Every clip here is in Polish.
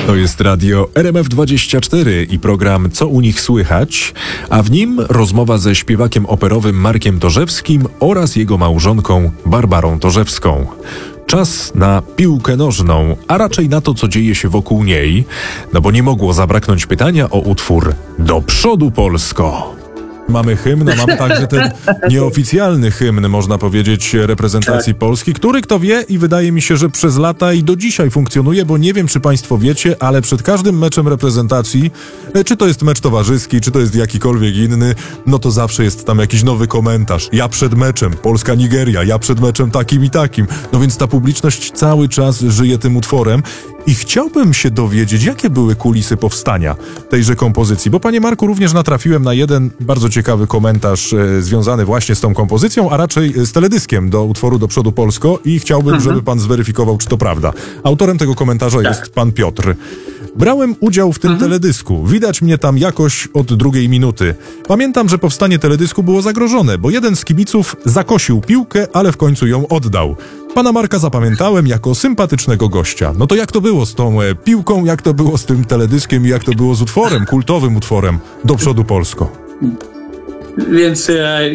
To jest radio RMF24 i program Co u nich słychać, a w nim rozmowa ze śpiewakiem operowym Markiem Torzewskim oraz jego małżonką Barbarą Torzewską. Czas na piłkę nożną, a raczej na to, co dzieje się wokół niej, no bo nie mogło zabraknąć pytania o utwór Do przodu Polsko. Mamy hymn, a mamy także ten nieoficjalny hymn, można powiedzieć, reprezentacji Polski, który, kto wie, i wydaje mi się, że przez lata i do dzisiaj funkcjonuje, bo nie wiem, czy państwo wiecie, ale przed każdym meczem reprezentacji, czy to jest mecz towarzyski, czy to jest jakikolwiek inny, no to zawsze jest tam jakiś nowy komentarz. Ja przed meczem, Polska-Nigeria, ja przed meczem takim i takim. No więc ta publiczność cały czas żyje tym utworem. I chciałbym się dowiedzieć, jakie były kulisy powstania tejże kompozycji, bo, panie Marku, również natrafiłem na jeden bardzo ciekawy komentarz związany właśnie z tą kompozycją, a raczej z teledyskiem do utworu Do przodu Polsko i chciałbym, żeby pan zweryfikował, czy to prawda. Autorem tego komentarza jest pan Piotr. Brałem udział w tym teledysku. Widać mnie tam jakoś od drugiej minuty. Pamiętam, że powstanie teledysku było zagrożone, bo jeden z kibiców zakosił piłkę, ale w końcu ją oddał. Pana Marka zapamiętałem jako sympatycznego gościa. No to jak to było z tą piłką, jak to było z tym teledyskiem i jak to było z utworem, kultowym utworem Do przodu Polsko? Więc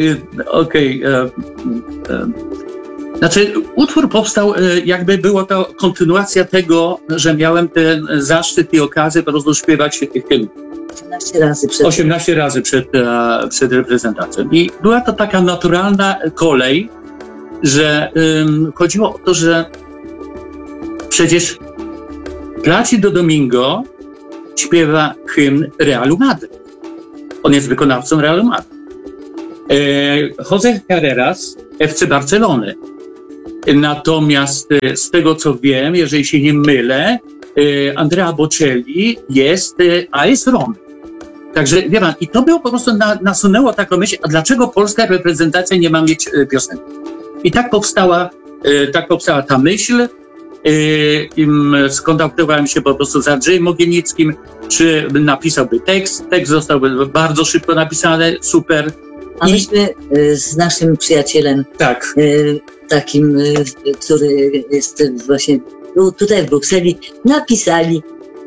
Znaczy, utwór powstał, jakby była to kontynuacja tego, że miałem ten zaszczyt i okazję po prostu śpiewać hymn. 18 razy przed reprezentacją. I była to taka naturalna kolej, że chodziło o to, że przecież Plácido Domingo śpiewa hymn Realu Madryt. On jest wykonawcą Realu Madryt. José Carreras, FC Barcelony. Natomiast z tego, co wiem, jeżeli się nie mylę, Andrea Bocelli jest AS Romy. Także wie pan, i to było po prostu nasunęło taką myśl, a dlaczego polska reprezentacja nie ma mieć piosenki? I tak powstała ta myśl. Skontaktowałem się po prostu z Andrzejem Mogienickim, czy napisałby tekst. Tekst zostałby bardzo szybko napisany, super. A myśmy z naszym przyjacielem, takim, który jest właśnie tutaj w Brukseli, napisali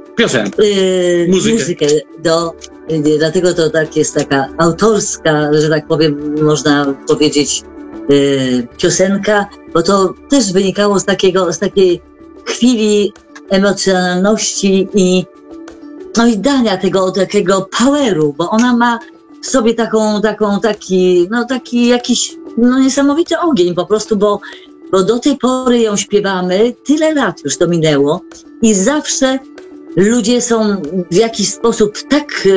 muzykę dlatego to tak jest taka autorska, że tak powiem, można powiedzieć, piosenka, bo to też wynikało z takiej chwili emocjonalności i dania tego takiego poweru, bo ona ma w sobie taki jakiś niesamowity ogień po prostu, bo do tej pory ją śpiewamy, tyle lat już to minęło i zawsze ludzie są w jakiś sposób tak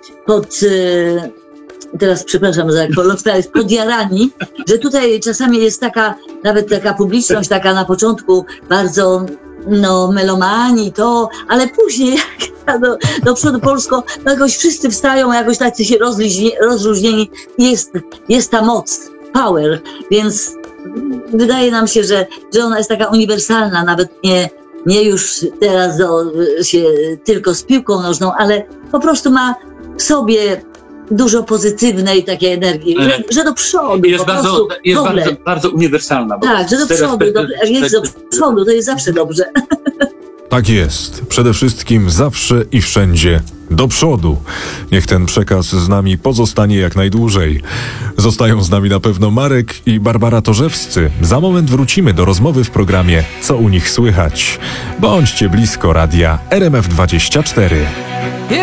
teraz przepraszam za kolokwializm, podjarani, że tutaj czasami jest nawet taka publiczność, taka na początku bardzo melomani ale później jak do przodu Polsko, jakoś wszyscy wstają, jakoś tacy się rozluźnieni i jest ta moc, power, więc wydaje nam się, że ona jest taka uniwersalna, nawet nie już teraz tylko z piłką nożną, ale po prostu ma w sobie dużo pozytywnej takiej energii, że do przodu. Jest bardzo uniwersalna. Tak, że do przodu, jak jest do przodu, to jest zawsze dobrze. Tak jest. Przede wszystkim zawsze i wszędzie do przodu. Niech ten przekaz z nami pozostanie jak najdłużej. Zostają z nami na pewno Marek i Barbara Torzewscy. Za moment wrócimy do rozmowy w programie Co u nich słychać. Bądźcie blisko radia RMF24.